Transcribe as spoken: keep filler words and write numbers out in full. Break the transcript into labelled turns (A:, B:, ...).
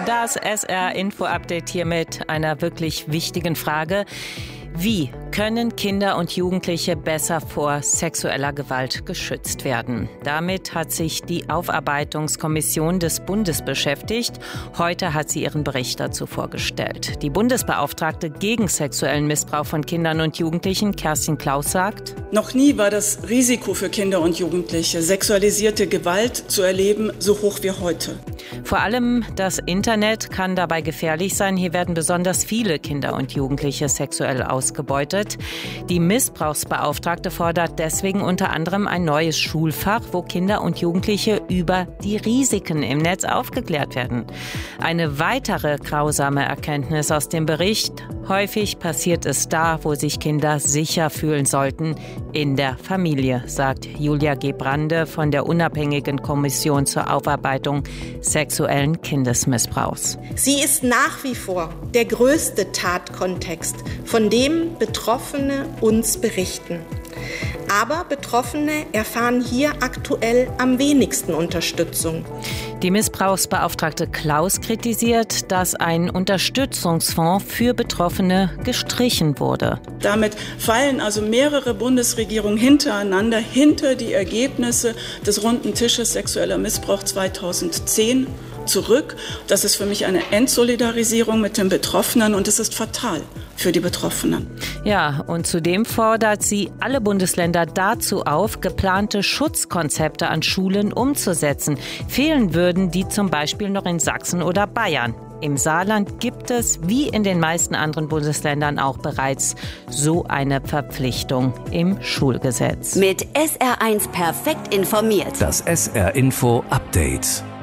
A: Das S R-Info-Update hier mit einer wirklich wichtigen Frage. Wie können Kinder und Jugendliche besser vor sexueller Gewalt geschützt werden? Damit hat sich die Aufarbeitungskommission des Bundes beschäftigt. Heute hat sie ihren Bericht dazu vorgestellt. Die Bundesbeauftragte gegen sexuellen Missbrauch von Kindern und Jugendlichen, Kerstin Klaus, sagt:
B: Noch nie war das Risiko für Kinder und Jugendliche, sexualisierte Gewalt zu erleben, so hoch wie heute.
A: Vor allem das Internet kann dabei gefährlich sein. Hier werden besonders viele Kinder und Jugendliche sexuell ausgebeutet. Die Missbrauchsbeauftragte fordert deswegen unter anderem ein neues Schulfach, wo Kinder und Jugendliche über die Risiken im Netz aufgeklärt werden. Eine weitere grausame Erkenntnis aus dem Bericht: Häufig passiert es da, wo sich Kinder sicher fühlen sollten, in der Familie, sagt Julia G. Brande von der unabhängigen Kommission zur Aufarbeitung sexuellen Kindesmissbrauchs.
C: Sie ist nach wie vor der größte Tatkontext, von dem Betroffene uns berichten. Aber Betroffene erfahren hier aktuell am wenigsten Unterstützung.
A: Die Missbrauchsbeauftragte Klaus kritisiert, dass ein Unterstützungsfonds für Betroffene gestrichen wurde.
B: Damit fallen also mehrere Bundesregierungen hintereinander hinter die Ergebnisse des Runden Tisches sexueller Missbrauch zweitausendzehn zurück. Das ist für mich eine Entsolidarisierung mit den Betroffenen und es ist fatal für die Betroffenen.
A: Ja, und zudem fordert sie alle Bundesländer dazu auf, geplante Schutzkonzepte an Schulen umzusetzen. Fehlen würden die zum Beispiel noch in Sachsen oder Bayern. Im Saarland gibt es, wie in den meisten anderen Bundesländern auch bereits, so eine Verpflichtung im Schulgesetz.
D: Mit S R eins perfekt informiert.
E: Das S R-Info-Update.